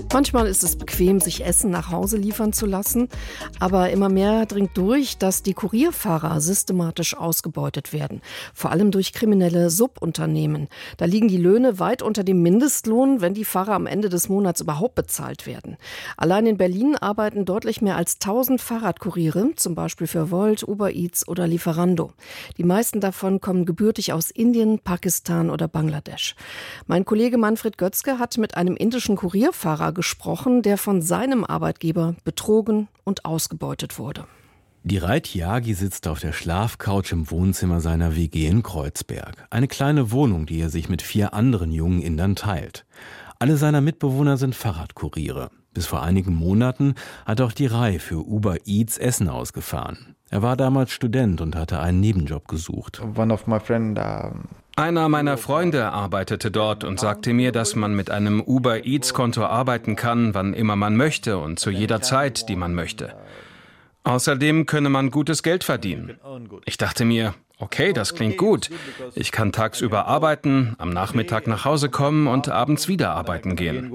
Manchmal ist es bequem, sich Essen nach Hause liefern zu lassen, aber immer mehr dringt durch, dass die Kurierfahrer systematisch ausgebeutet werden, vor allem durch kriminelle Subunternehmen. Da liegen die Löhne weit unter dem Mindestlohn, wenn die Fahrer am Ende des Monats überhaupt bezahlt werden. Allein in Berlin arbeiten deutlich mehr als 1000 Fahrradkuriere, zum Beispiel für Wolt, Uber Eats oder Lieferando. Die meisten davon kommen gebürtig aus Indien, Pakistan oder Bangladesch. Mein Kollege Manfred Götzke hat mit einem indischen Kurierfahrer gesprochen, der von seinem Arbeitgeber betrogen und ausgebeutet wurde. Dhirai Tyagi sitzt auf der Schlafcouch im Wohnzimmer seiner WG in Kreuzberg. Eine kleine Wohnung, die er sich mit 4 anderen jungen Indern teilt. Alle seiner Mitbewohner sind Fahrradkuriere. Bis vor einigen Monaten hat auch Dhirai für Uber Eats Essen ausgefahren. Er war damals Student und hatte einen Nebenjob gesucht. Einer meiner Freunde arbeitete dort und sagte mir, dass man mit einem Uber Eats-Konto arbeiten kann, wann immer man möchte und zu jeder Zeit, die man möchte. Außerdem könne man gutes Geld verdienen. Ich dachte mir, okay, das klingt gut. Ich kann tagsüber arbeiten, am Nachmittag nach Hause kommen und abends wieder arbeiten gehen.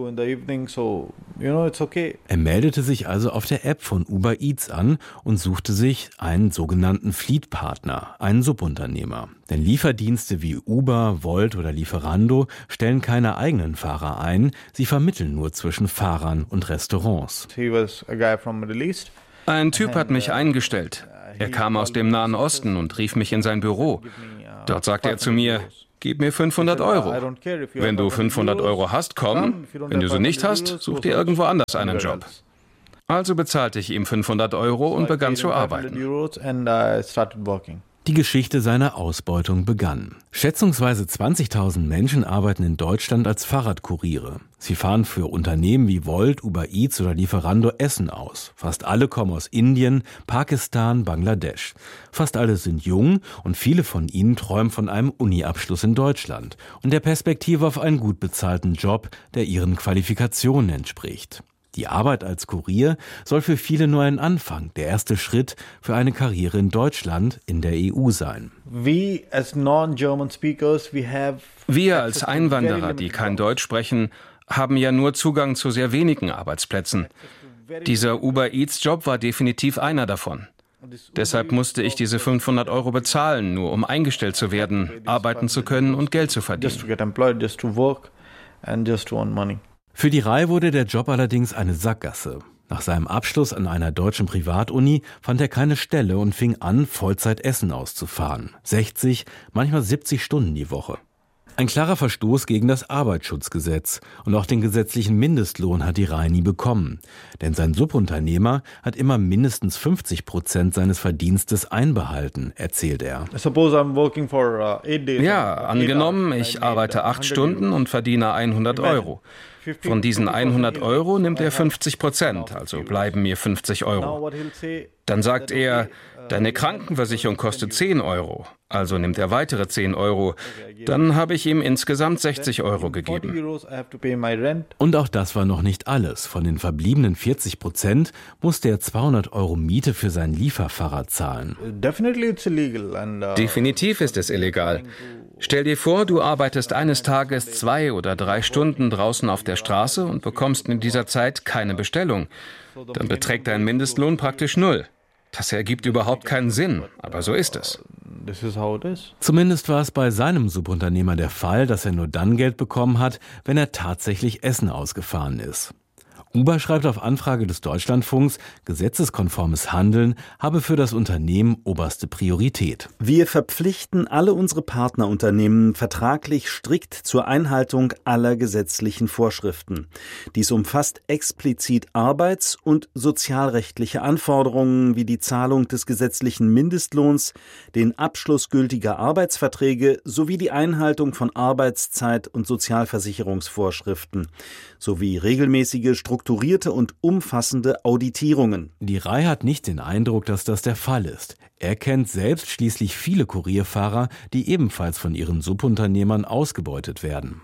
Er meldete sich also auf der App von Uber Eats an und suchte sich einen sogenannten Fleet-Partner, einen Subunternehmer. Denn Lieferdienste wie Uber, Wolt oder Lieferando stellen keine eigenen Fahrer ein, sie vermitteln nur zwischen Fahrern und Restaurants. Ein Typ hat mich eingestellt. Er kam aus dem Nahen Osten und rief mich in sein Büro. Dort sagte er zu mir, gib mir 500 Euro. Wenn du 500 Euro hast, komm. Wenn du sie nicht hast, such dir irgendwo anders einen Job. Also bezahlte ich ihm 500 Euro und begann zu arbeiten. Die Geschichte seiner Ausbeutung begann. Schätzungsweise 20.000 Menschen arbeiten in Deutschland als Fahrradkuriere. Sie fahren für Unternehmen wie Wolt, Uber Eats oder Lieferando Essen aus. Fast alle kommen aus Indien, Pakistan, Bangladesch. Fast alle sind jung und viele von ihnen träumen von einem Uni-Abschluss in Deutschland und der Perspektive auf einen gut bezahlten Job, der ihren Qualifikationen entspricht. Die Arbeit als Kurier soll für viele nur ein Anfang, der erste Schritt für eine Karriere in Deutschland, in der EU sein. Wir als Einwanderer, die kein Deutsch sprechen, haben ja nur Zugang zu sehr wenigen Arbeitsplätzen. Dieser Uber Eats-Job war definitiv einer davon. Deshalb musste ich diese 500 Euro bezahlen, nur um eingestellt zu werden, arbeiten zu können und Geld zu verdienen. Für Dhirai wurde der Job allerdings eine Sackgasse. Nach seinem Abschluss an einer deutschen Privatuni fand er keine Stelle und fing an, Vollzeit Essen auszufahren. 60, manchmal 70 Stunden die Woche. Ein klarer Verstoß gegen das Arbeitsschutzgesetz. Und auch den gesetzlichen Mindestlohn hat Dhirai nie bekommen. Denn sein Subunternehmer hat immer mindestens 50% seines Verdienstes einbehalten, erzählt er. Ja, angenommen, ich arbeite 8 Stunden und verdiene 100 Euro. Von diesen 100 Euro nimmt er 50%, also bleiben mir 50 Euro. Dann sagt er, deine Krankenversicherung kostet 10 Euro, also nimmt er weitere 10 Euro. Dann habe ich ihm insgesamt 60 Euro gegeben. Und auch das war noch nicht alles. Von den verbliebenen 40% musste er 200 Euro Miete für sein Lieferfahrrad zahlen. Definitiv ist es illegal. Stell dir vor, du arbeitest eines Tages 2 oder 3 Stunden draußen auf der Straße und bekommst in dieser Zeit keine Bestellung. Dann beträgt dein Mindestlohn praktisch 0. Das ergibt überhaupt keinen Sinn, aber so ist es. Zumindest war es bei seinem Subunternehmer der Fall, dass er nur dann Geld bekommen hat, wenn er tatsächlich Essen ausgefahren ist. Uber schreibt auf Anfrage des Deutschlandfunks, gesetzeskonformes Handeln habe für das Unternehmen oberste Priorität. Wir verpflichten alle unsere Partnerunternehmen vertraglich strikt zur Einhaltung aller gesetzlichen Vorschriften. Dies umfasst explizit arbeits- und sozialrechtliche Anforderungen wie die Zahlung des gesetzlichen Mindestlohns, den Abschluss gültiger Arbeitsverträge sowie die Einhaltung von Arbeitszeit- und Sozialversicherungsvorschriften sowie regelmäßige strukturierte und umfassende Auditierungen. Dhirai hat nicht den Eindruck, dass das der Fall ist. Er kennt selbst schließlich viele Kurierfahrer, die ebenfalls von ihren Subunternehmern ausgebeutet werden.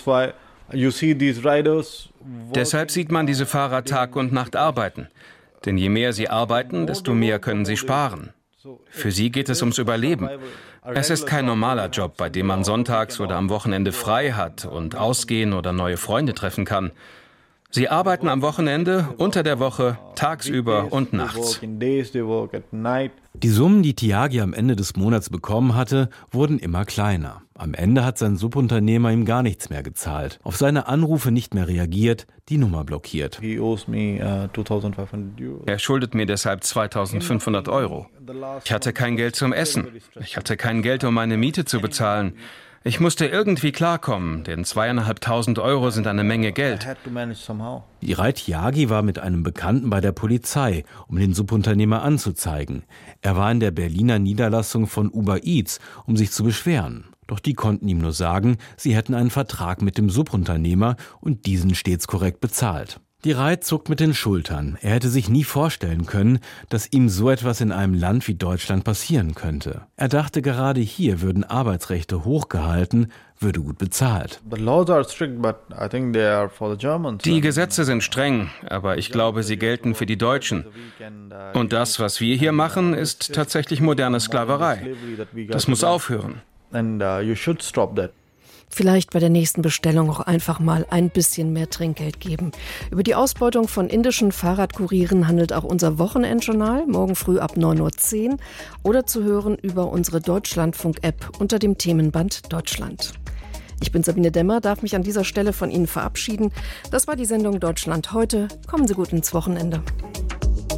Deshalb sieht man diese Fahrer Tag und Nacht arbeiten. Denn je mehr sie arbeiten, desto mehr können sie sparen. Für sie geht es ums Überleben. Es ist kein normaler Job, bei dem man sonntags oder am Wochenende frei hat und ausgehen oder neue Freunde treffen kann. Sie arbeiten am Wochenende, unter der Woche, tagsüber und nachts. Die Summen, die Tyagi am Ende des Monats bekommen hatte, wurden immer kleiner. Am Ende hat sein Subunternehmer ihm gar nichts mehr gezahlt, auf seine Anrufe nicht mehr reagiert, die Nummer blockiert. Er schuldet mir deshalb 2.500 €. Ich hatte kein Geld zum Essen. Ich hatte kein Geld, um meine Miete zu bezahlen. Ich musste irgendwie klarkommen, denn 2.500 € sind eine Menge Geld. Irai Tyagi war mit einem Bekannten bei der Polizei, um den Subunternehmer anzuzeigen. Er war in der Berliner Niederlassung von Uber Eats, um sich zu beschweren. Doch die konnten ihm nur sagen, sie hätten einen Vertrag mit dem Subunternehmer und diesen stets korrekt bezahlt. Irai zuckt mit den Schultern. Er hätte sich nie vorstellen können, dass ihm so etwas in einem Land wie Deutschland passieren könnte. Er dachte, gerade hier würden Arbeitsrechte hochgehalten, würde gut bezahlt. Die Gesetze sind streng, aber ich glaube, sie gelten für die Deutschen. Und das, was wir hier machen, ist tatsächlich moderne Sklaverei. Das muss aufhören. Vielleicht bei der nächsten Bestellung auch einfach mal ein bisschen mehr Trinkgeld geben. Über die Ausbeutung von indischen Fahrradkurieren handelt auch unser Wochenendjournal, morgen früh ab 9.10 Uhr oder zu hören über unsere Deutschlandfunk-App unter dem Themenband Deutschland. Ich bin Sabine Demmer, darf mich an dieser Stelle von Ihnen verabschieden. Das war die Sendung Deutschland heute. Kommen Sie gut ins Wochenende.